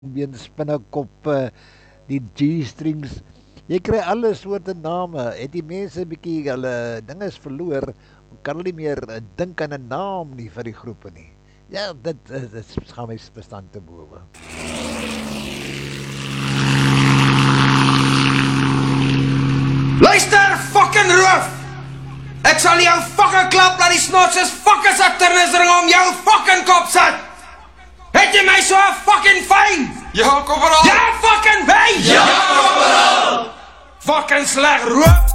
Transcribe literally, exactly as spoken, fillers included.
been spinnekoppe, die G-strings. Jy kry alle soorte name. Het die mense bietjie hulle dinge is verloor, kan hulle nie meer uh, dink aan 'n naam nie vir die groepe nie. Ja, dit uh, dit gaan my verstand te bowe. Luister, fucking roof! Ek sal jou fucking klap dat die snots is fucking saturnisring om jou fucking kop sit! Het jy my so fucking fyn? Ja, korporaal! Ja, fucking fyn! Ja, korporaal! Fucking sleg roof!